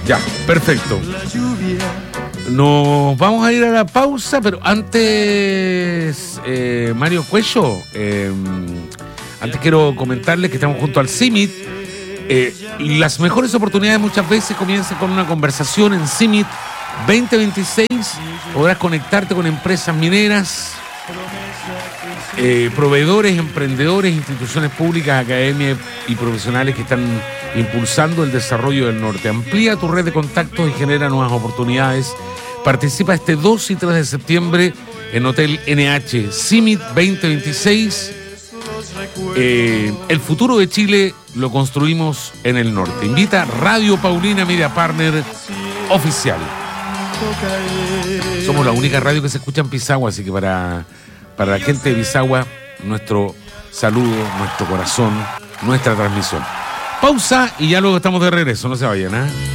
Ya, perfecto. Nos vamos a ir a la pausa, pero antes, Mario Cuello, antes quiero comentarles que estamos junto al CIMIT. Las mejores oportunidades muchas veces comienzan con una conversación en CIMIT 2026. Podrás conectarte con empresas mineras, proveedores, emprendedores, instituciones públicas, academias y profesionales que están impulsando el desarrollo del norte. Amplía tu red de contactos y genera nuevas oportunidades. Participa este 2 y 3 de septiembre en Hotel NH CIMIT 2026. El futuro de Chile lo construimos en el norte. Invita Radio Paulina Media Partner Oficial. Somos la única radio que se escucha en Pisagua, así que para la gente de Pisagua, nuestro saludo, nuestro corazón, nuestra transmisión. Pausa y ya luego estamos de regreso, no se vayan, ¿eh?